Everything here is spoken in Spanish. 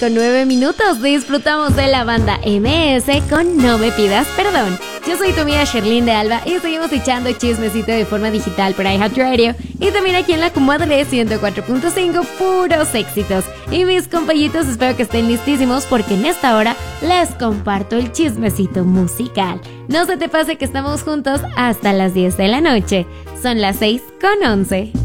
Con 9 minutos disfrutamos de la banda MS con No Me Pidas Perdón. Yo soy tu amiga Sherlyn de Alba y seguimos echando chismecito de forma digital por iHeartRadio y también aquí en la comadre 104.5, puros éxitos. Y mis compañitos, espero que estén listísimos porque en esta hora les comparto el chismecito musical. No se te pase que estamos juntos hasta las 10 de la noche. Son las 6:11.